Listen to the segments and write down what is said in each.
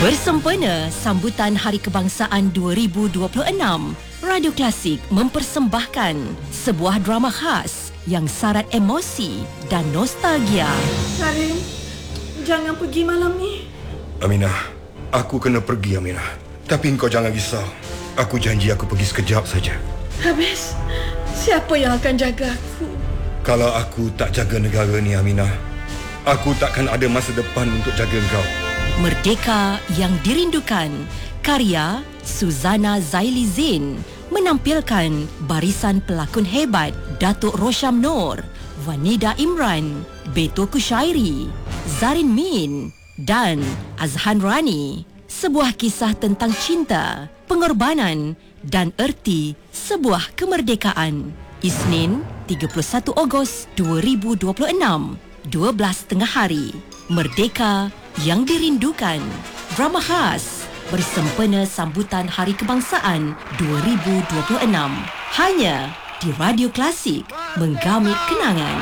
Bersempena sambutan Hari Kebangsaan 2026, Radio Klasik mempersembahkan sebuah drama khas yang syarat emosi dan nostalgia. Karim, jangan pergi malam ni. Aminah, aku kena pergi, Aminah. Tapi engkau jangan risau. Aku janji aku pergi sekejap saja. Habis, siapa yang akan jaga aku? Kalau aku tak jaga negara ni, Aminah, aku takkan ada masa depan untuk jaga engkau. Merdeka yang dirindukan, karya Suzana Zaili Zain, menampilkan barisan pelakon hebat Datuk Rosham Noor, Vanida Imran, Beto Kushairi, Zarin Min dan Azhan Rani. Sebuah kisah tentang cinta, pengorbanan dan erti sebuah kemerdekaan. Isnin 31 Ogos 2026, 12 tengah hari. Merdeka yang dirindukan, drama khas bersempena sambutan Hari Kebangsaan 2026, hanya di Radio Klasik, menggamit kenangan.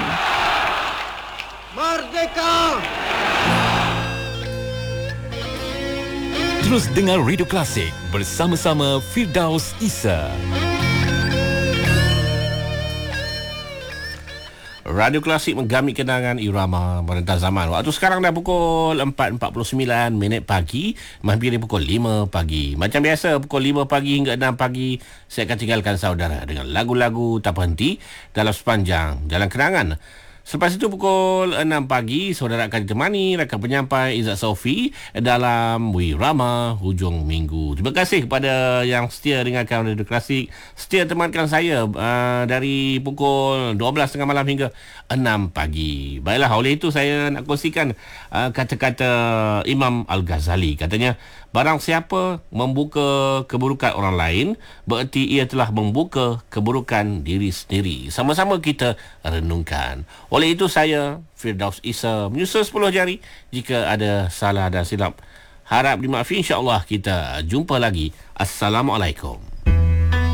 Merdeka! Terus dengar Radio Klasik bersama-sama Firdaus Isa. Radio Klasik menggamit kenangan irama merentas zaman. Waktu sekarang dah pukul 4.49 pagi, menghampiri pukul 5 pagi. Macam biasa, pukul 5 pagi hingga 6 pagi, saya akan tinggalkan saudara dengan lagu-lagu tak berhenti dalam sepanjang jalan kenangan. Selepas itu pukul 6 pagi, saudara akan ditemani rakan penyampai Izzat Sofi dalam Wirama Hujung Minggu. Terima kasih kepada yang setia dengarkan Radio Klasik, setia temankan saya dari pukul 12.30 malam hingga 6 pagi. Baiklah, oleh itu saya nak kongsikan kata-kata Imam Al-Ghazali. Katanya, barang siapa membuka keburukan orang lain, bererti ia telah membuka keburukan diri sendiri. Sama-sama kita renungkan. Oleh itu saya, Firdaus Isa, menyusul 10 jari. Jika ada salah dan silap, harap dimaafkan. InsyaAllah kita jumpa lagi. Assalamualaikum.